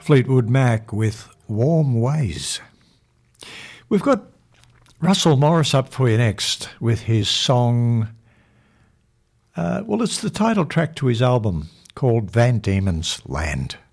Fleetwood Mac with Warm Ways. We've got Russell Morris up for you next with his song, it's the title track to his album called Van Diemen's Land.